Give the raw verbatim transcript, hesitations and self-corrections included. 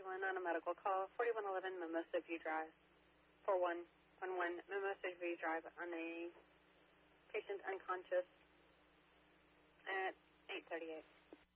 one on a medical call, forty-one eleven Mimosa View Drive, four one one one Mimosa View Drive on a patient unconscious at eight thirty-eight.